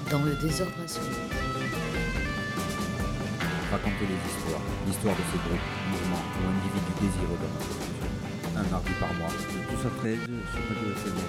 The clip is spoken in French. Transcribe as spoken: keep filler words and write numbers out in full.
Dans le désordre absolu. Raconter les histoires, l'histoire de ces groupes, mouvements ou individus désireux de notre culture. Un mardi par mois, de douze à treize sur Radio S N R.